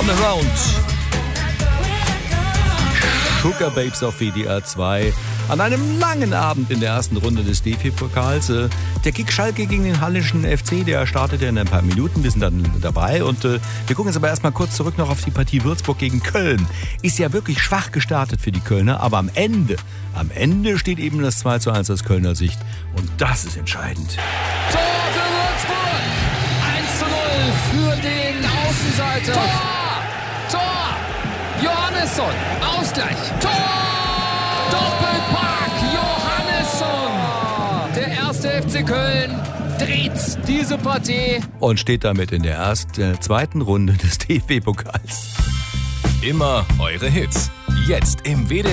Around. Sugar Babes auf WDR 2. An einem langen Abend in der ersten Runde des DFB-Pokals. Der Kick Schalke gegen den Hallischen FC, der startet ja in ein paar Minuten. Wir sind dann dabei und wir gucken jetzt aber erstmal kurz zurück noch auf die Partie Würzburg gegen Köln. Ist ja wirklich schwach gestartet für die Kölner, aber am Ende steht eben das 2:1 aus Kölner Sicht. Und das ist entscheidend. Tor für Würzburg! 1:0 für den Außenseiter. Tor! Johannesson, Ausgleich. Tor! Doppelpack, Johannesson! Der erste FC Köln dreht diese Partie. Und steht damit in der zweiten Runde des DFB-Pokals. Immer eure Hits. Jetzt im WDR.